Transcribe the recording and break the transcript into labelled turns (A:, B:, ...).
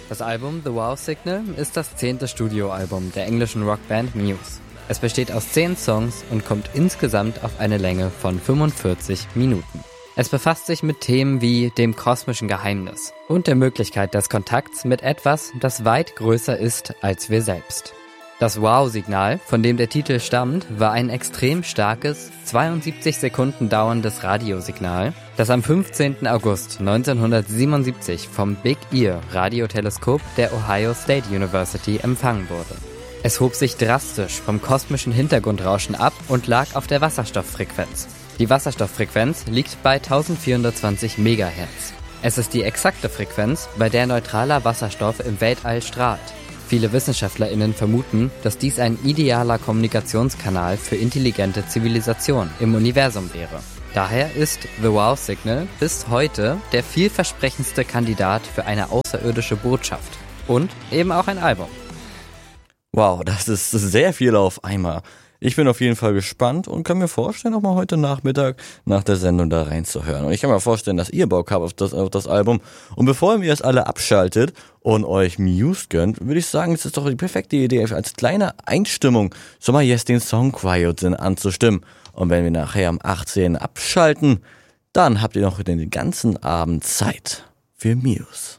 A: Das Album The Wow Signal ist das 10. Studioalbum der englischen Rockband Muse. Es besteht aus 10 Songs und kommt insgesamt auf eine Länge von 45 Minuten. Es befasst sich mit Themen wie dem kosmischen Geheimnis und der Möglichkeit des Kontakts mit etwas, das weit größer ist als wir selbst. Das Wow-Signal, von dem der Titel stammt, war ein extrem starkes, 72 Sekunden dauerndes Radiosignal, das am 15. August 1977 vom Big Ear Radioteleskop der Ohio State University empfangen wurde. Es hob sich drastisch vom kosmischen Hintergrundrauschen ab und lag auf der Wasserstofffrequenz. Die Wasserstofffrequenz liegt bei 1420 MHz. Es ist die exakte Frequenz, bei der neutraler Wasserstoff im Weltall strahlt. Viele WissenschaftlerInnen vermuten, dass dies ein idealer Kommunikationskanal für intelligente Zivilisation im Universum wäre. Daher ist The Wow Signal bis heute der vielversprechendste Kandidat für eine außerirdische Botschaft. Und eben auch ein Album.
B: Wow, das ist sehr viel auf einmal. Ich bin auf jeden Fall gespannt und kann mir vorstellen, auch mal heute Nachmittag nach der Sendung da reinzuhören. Und ich kann mir vorstellen, dass ihr Bock habt auf das Album. Und bevor ihr es alle abschaltet und euch Muse gönnt, würde ich sagen, es ist doch die perfekte Idee, als kleine Einstimmung schon mal jetzt den Song Quiet anzustimmen. Und wenn wir nachher am 18. abschalten, dann habt ihr noch den ganzen Abend Zeit für Muse.